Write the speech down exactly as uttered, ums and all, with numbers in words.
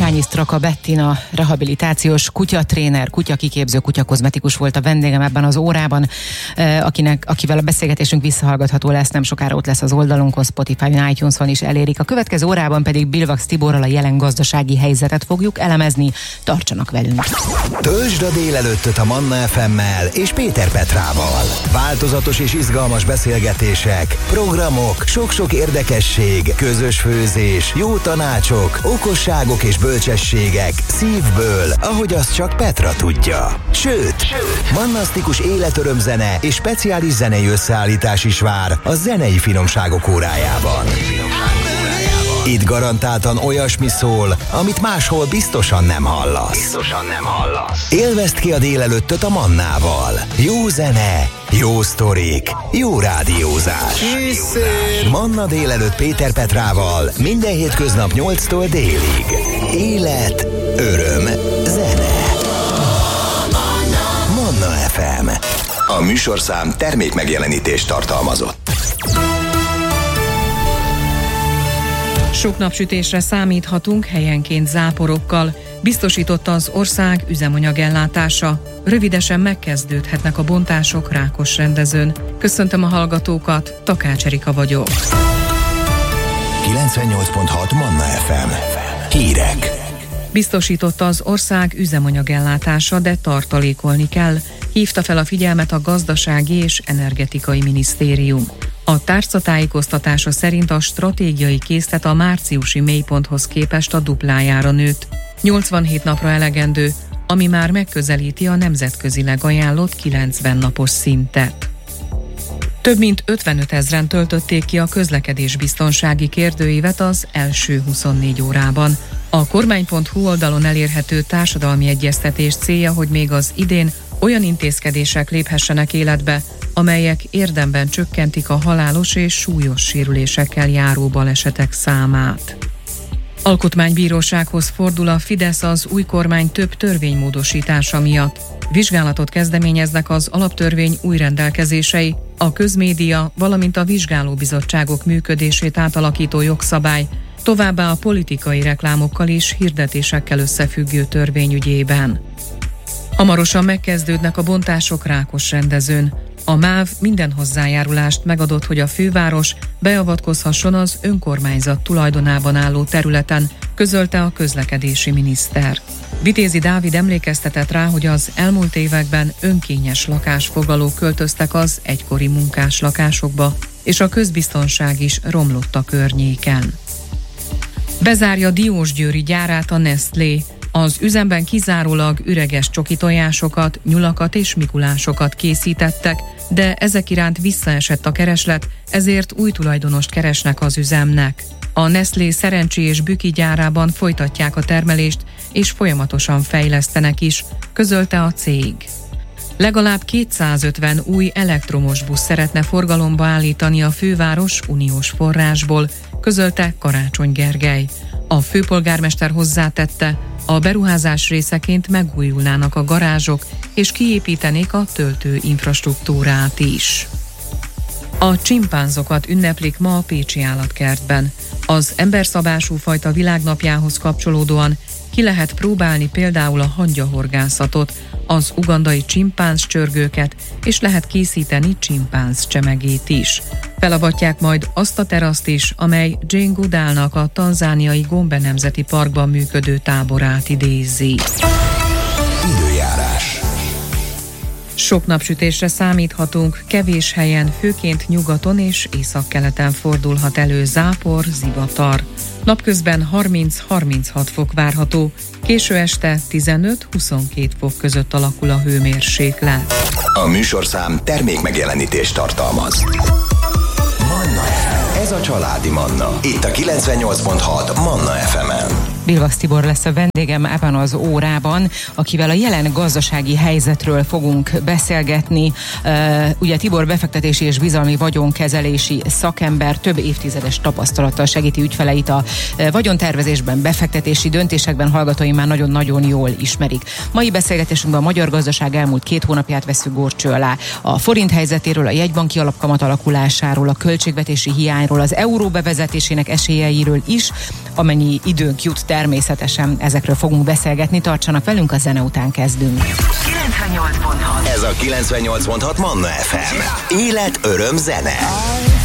Iványi Straka Bettina, rehabilitációs kutyatréner, kutyakiképző, kutyakozmetikus volt a vendégem ebben az órában, akinek, akivel a beszélgetésünk visszahallgatható lesz, nem sokára ott lesz az oldalunkon, Spotify-on, iTunes-on is elérik. A következő órában pedig Bilvax Tiborral a jelen gazdasági helyzetet fogjuk elemezni. Tartsanak velünk! Töltsd a délelőttöt a Manna ef emmel és Péter Petrával. Változatos és izgalmas beszélgetések, programok, sok-sok érdekesség, közös főzés, jó tanácsok, okosságok és bölcsességek szívből, ahogy azt csak Petra tudja. Sőt, mannasztikus életörömzene és speciális zenei összeállítás is vár a zenei finomságok órájában. Itt garantáltan olyasmi szól, amit máshol biztosan nem hallasz. Biztosan nem hallasz. Élvezd ki a délelőttöt a Mannával. Jó zene, jó sztorik, jó rádiózás. Készül. Manna délelőtt Péter Petrával minden hétköznap nyolctól délig. Élet, öröm, zene. Manna ef em. A műsorszám termékmegjelenítést tartalmazott. Sok napsütésre számíthatunk, helyenként záporokkal, biztosította az ország üzemanyagellátása. Rövidesen megkezdődhetnek a bontások Rákosrendezőn. Köszöntöm a hallgatókat, Takács Erika vagyok. kilencvennyolc pont hat Manna ef em. Hírek. Biztosította az ország üzemanyagellátása, de tartalékolni kell, hívta fel a figyelmet a Gazdasági és Energetikai Minisztérium. A tárcatájékoztatása szerint a stratégiai készlet a márciusi mélyponthoz képest a duplájára nőtt. nyolcvanhét napra elegendő, ami már megközelíti a nemzetközileg ajánlott kilencven napos szintet. Több mint ötvenöt ezren töltötték ki a közlekedésbiztonsági kérdőívet az első huszonnégy órában. A kormány pont hu oldalon elérhető társadalmi egyeztetés célja, hogy még az idén olyan intézkedések léphessenek életbe, amelyek érdemben csökkentik a halálos és súlyos sérülésekkel járó balesetek számát. Alkotmánybírósághoz fordul a Fidesz az új kormány több törvénymódosítása miatt. Vizsgálatot kezdeményeznek az alaptörvény új rendelkezései, a közmédia, valamint a vizsgálóbizottságok működését átalakító jogszabály, továbbá a politikai reklámokkal és hirdetésekkel összefüggő törvény ügyében. Hamarosan megkezdődnek a bontások Rákosrendezőn. A MÁV minden hozzájárulást megadott, hogy a főváros beavatkozhasson az önkormányzat tulajdonában álló területen, közölte a közlekedési miniszter. Vitézi Dávid emlékeztetett rá, hogy az elmúlt években önkényes lakásfoglalók költöztek az egykori munkás lakásokba, és a közbiztonság is romlott a környéken. Bezárja Diósgyőri gyárát a Nestlé. Az üzemben kizárólag üreges csoki tojásokat, nyulakat és mikulásokat készítettek, de ezek iránt visszaesett a kereslet, ezért új tulajdonost keresnek az üzemnek. A Nestlé Szerencsi és Büki gyárában folytatják a termelést, és folyamatosan fejlesztenek is, közölte a cég. Legalább kétszázötven új elektromos busz szeretne forgalomba állítani a főváros uniós forrásból, közölte Karácsony Gergely. A főpolgármester hozzátette, a beruházás részeként megújulnának a garázsok, és kiépítenék a töltő infrastruktúrát is. A csimpánzokat ünneplik ma a pécsi állatkertben. Az emberszabású fajta világnapjához kapcsolódóan ki lehet próbálni például a hangyahorgászatot, az ugandai csimpánz csörgőket, és lehet készíteni csimpánz csemegét is. Felavatják majd azt a teraszt is, amely Jane Goodallnak a tanzániai Gombe Nemzeti Parkban működő táborát idézi. Időjárás. Sok napsütésre számíthatunk, kevés helyen, főként nyugaton és északkeleten fordulhat elő zápor, zivatar. Napközben harminc-harminchat fok várható, késő este tizenöt-huszonkét fok között alakul a hőmérséklet. A műsorszám termékmegjelenítést tartalmaz. Manna ef em. Ez a családi Manna. Itt a kilencvennyolc pont hat Manna ef emen. Bilvax Tibor lesz a vendég. vendégem ebben az órában, akivel a jelen gazdasági helyzetről fogunk beszélgetni. Uh, ugye Tibor befektetési és bizalmi vagyonkezelési szakember, több évtizedes tapasztalattal segíti ügyfeleit a uh, vagyontervezésben, befektetési döntésekben, hallgatóim már nagyon-nagyon jól ismerik. Mai beszélgetésünkben a magyar gazdaság elmúlt két hónapját veszük górcső alá. A forint helyzetéről, a jegybanki alapkamat alakulásáról, a költségvetési hiányról, az euró bevezetésének esélyeiről is, amennyi időnk jut, természetesen ezekről fogunk beszélgetni. Tartsanak velünk, a zene után kezdünk. kilencvennyolc pont hat Ez a kilencvennyolc pont hat Manna ef em. Élet, öröm, zene.